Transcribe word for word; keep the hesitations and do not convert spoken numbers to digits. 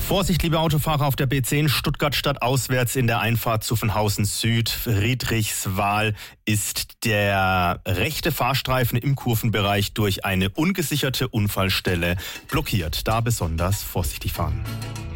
Vorsicht, liebe Autofahrer, auf der B zehn Stuttgart stadtauswärts in der Einfahrt Zuffenhausen Süd, Friedrichswal, ist der rechte Fahrstreifen im Kurvenbereich durch eine ungesicherte Unfallstelle blockiert. Da besonders vorsichtig fahren.